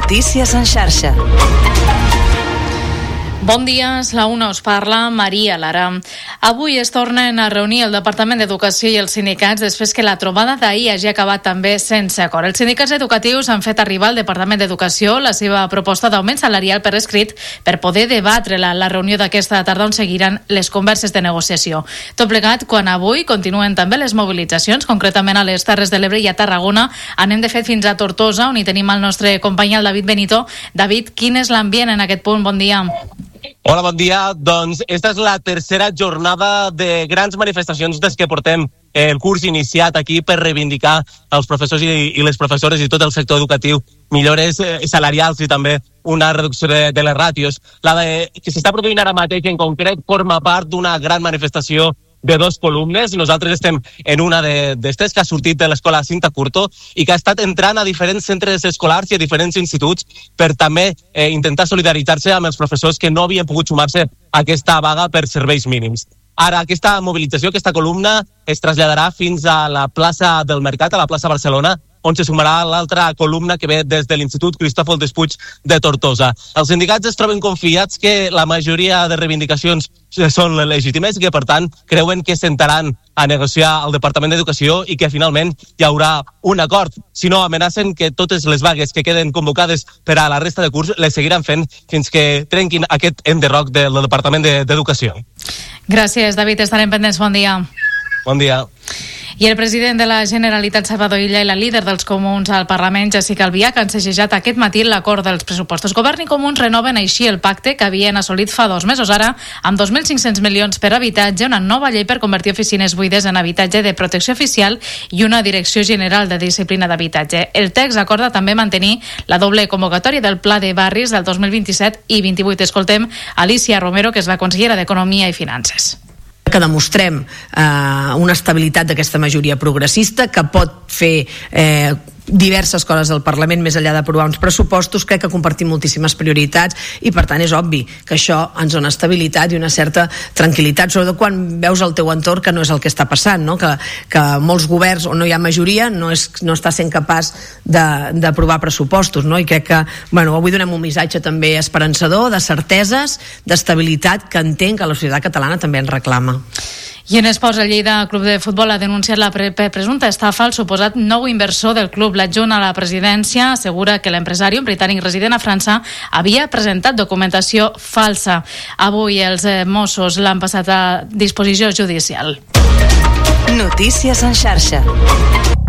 Notícies en xarxa. Bon dia, és la una, us parla Maria Lara. Avui es tornen a reunir el Departament d'Educació i els sindicats després que la trobada d'ahir hagi acabat també sense acord. Els sindicats educatius han fet arribar al Departament d'Educació la seva proposta d'augment salarial per escrit per poder debatre-la a la reunió d'aquesta tarda on seguiran les converses de negociació. Tot plegat, quan avui continuen també les mobilitzacions, concretament a les Terres de l'Ebre i a Tarragona, anem de fet fins a Tortosa, on hi tenim el nostre company, el David Benito. David, quin és l'ambient en aquest punt? Bon dia. Hola, bon dia. Doncs esta és la tercera jornada de grans manifestacions des que portem el curs iniciat aquí per reivindicar els professors i les professores i tot el sector educatiu millores salarials i també una reducció de les ràtios. Que s'està produint ara mateix en concret forma part d'una gran manifestació de dos columnes. Nosaltres estem en una d'estes que ha sortit de l'escola Cinta Curto i que ha estat entrant a diferents centres escolars i a diferents instituts per també intentar solidaritzar-se amb els professors que no havien pogut sumar-se a aquesta vaga per serveis mínims. Ara, aquesta mobilització, aquesta columna, es traslladarà fins a la plaça del Mercat, a la plaça Barcelona, on se sumarà l'altra columna que ve des de l'Institut Cristòfol Despuig de Tortosa. Els sindicats es troben confiats que la majoria de reivindicacions són legítimes i que, per tant, creuen que sentaran a negociar al Departament d'Educació i que finalment hi haurà un acord. Si no, amenacen que totes les vagues que queden convocades per a la resta de curs les seguiran fent fins que trenquin aquest enderroc del Departament d'Educació. Gràcies, David. Estarem pendents. Bon dia. Bon dia. I el president de la Generalitat, Salvador Illa, i la líder dels Comuns al Parlament, Jessica Albiach, han segellat aquest matí l'acord dels pressupostos. Govern i Comuns renoven així el pacte que havien assolit fa 2 mesos ara, amb 2.500 milions per habitatge, una nova llei per convertir oficines buides en habitatge de protecció oficial i una Direcció General de Disciplina d'Habitatge. El text acorda també mantenir la doble convocatòria del Pla de Barris del 2027 i 28. Escoltem Alicia Romero, que és la consellera d'Economia i Finances. Que demostrem una estabilitat d'aquesta majoria progressista que pot fer diverses coses al Parlament més enllà d'aprovar uns pressupostos. Crec que compartim moltíssimes prioritats i per tant és obvi que això ens dona estabilitat i una certa tranquil·litat, sobretot quan veus al teu entorn que no és el que està passant, no? Que molts governs on no hi ha majoria no està sent capaç d'aprovar pressupostos, no? I crec que avui donem un missatge també esperançador de certeses, d'estabilitat que entenc que la societat catalana també en reclama. I en esports, el Lleida Club de Futbol ha denunciat la presumpta estafa al suposat nou inversor del club. L'adjunt a la presidència assegura que l'empresari, un britànic resident a França, havia presentat documentació falsa. Avui els Mossos l'han passat a disposició judicial. Notícies en xarxa.